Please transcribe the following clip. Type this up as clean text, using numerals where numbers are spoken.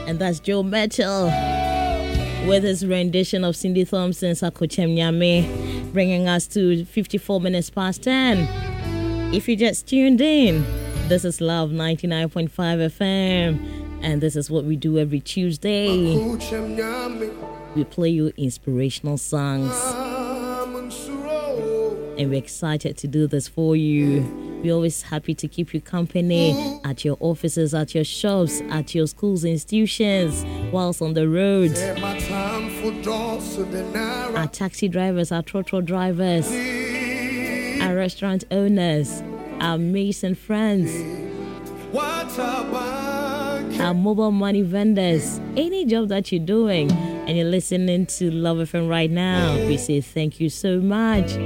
And that's Joe Mitchell with his rendition of Cindy Thompson's Akochem Nyame, bringing us to 54 minutes past 10. If you just tuned in, this is Love 99.5 FM, and this is what we do every Tuesday. We play you inspirational songs, and we're excited to do this for you. We're always happy to keep you company at your offices, at your shops, at your schools, institutions, whilst on the road. Our taxi drivers, our trotro drivers, our restaurant owners, our mates and friends, our mobile money vendors, any job that you're doing and you're listening to Love FM right now, we say thank you so much.